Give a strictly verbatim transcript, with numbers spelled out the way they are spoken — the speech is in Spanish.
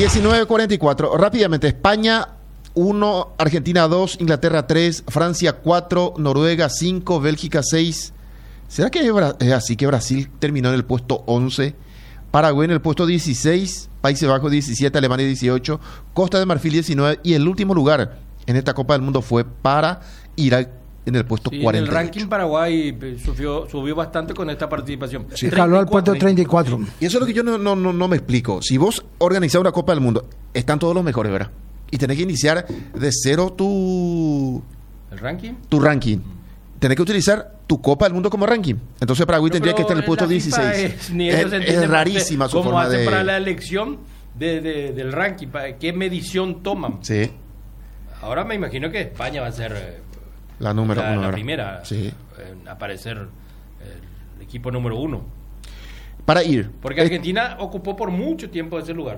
diecinueve cuarenta y cuatro. Rápidamente, España uno, Argentina dos, Inglaterra tres, Francia cuatro, Noruega cinco, Bélgica seis. ¿Será que es así que Brasil terminó en el puesto once? Paraguay en el puesto dieciséis, Países Bajos diecisiete, Alemania dieciocho, Costa de Marfil diecinueve y el último lugar en esta Copa del Mundo fue para Irak en el puesto sí, cuarenta y ocho. En el ranking Paraguay subió, subió bastante con esta participación. Sí, jaló al puesto treinta y cuatro. Y eso es lo que yo no, no, no, no me explico. Si vos organizás una Copa del Mundo, están todos los mejores, ¿verdad? Y tenés que iniciar de cero tu... ¿El ranking? Tu ranking. Tenés que utilizar tu Copa del Mundo como ranking. Entonces Paraguay Pero, tendría que estar en el puesto dieciséis. Es, ni es, es rarísima su ¿Cómo forma hacen de... para la elección de, de, del ranking? ¿Qué medición toman? Sí. Ahora me imagino que España va a ser eh, la número la, uno. la primera sí. en aparecer el equipo número uno. Para ir. Porque Argentina es... ocupó por mucho tiempo ese lugar.